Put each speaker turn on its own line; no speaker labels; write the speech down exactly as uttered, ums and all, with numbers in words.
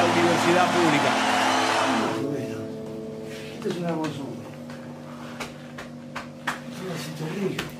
universidad pública.
Bueno, esto es una consulta. Es una situación